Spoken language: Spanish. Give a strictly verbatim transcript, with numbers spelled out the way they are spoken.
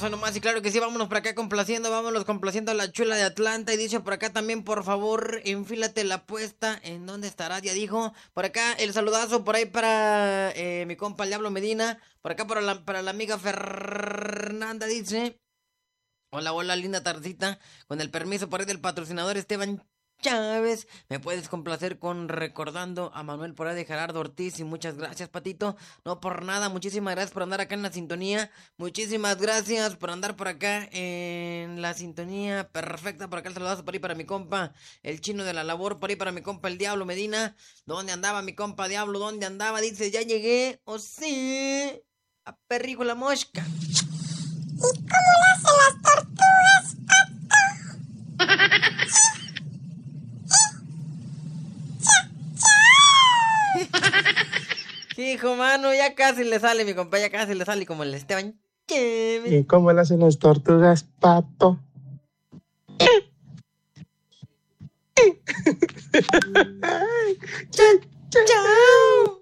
hoy nomás, y claro que sí, vámonos por acá complaciendo, vámonos complaciendo a la chula de Atlanta. Y dice por acá también, por favor, enfílate la apuesta. ¿En dónde estarás? Ya dijo. Por acá el saludazo por ahí para eh, mi compa el Diablo Medina. Por acá para la, para la amiga Fernanda dice: hola, hola, linda tardita. Con el permiso por ahí del patrocinador Esteban Chávez, me puedes complacer con recordando a Manuel por ahí de Gerardo Ortiz. Y muchas gracias, Patito. No por nada, muchísimas gracias por andar acá en la sintonía. Muchísimas gracias por andar por acá en la sintonía perfecta. Por acá el saludazo por ahí para mi compa el Chino de la Labor. Por ahí para mi compa el Diablo Medina. ¿Dónde andaba mi compa Diablo? ¿Dónde andaba? Dice, ya llegué. O sí, a perrijo la mosca. ¿Y cómo lo hacen las tortugas, Pato? Hijo, mano, ya casi le sale, mi compa, ya casi le sale como el Esteban. ¿Y cómo lo hacen las tortugas, Pato? ¡Chao!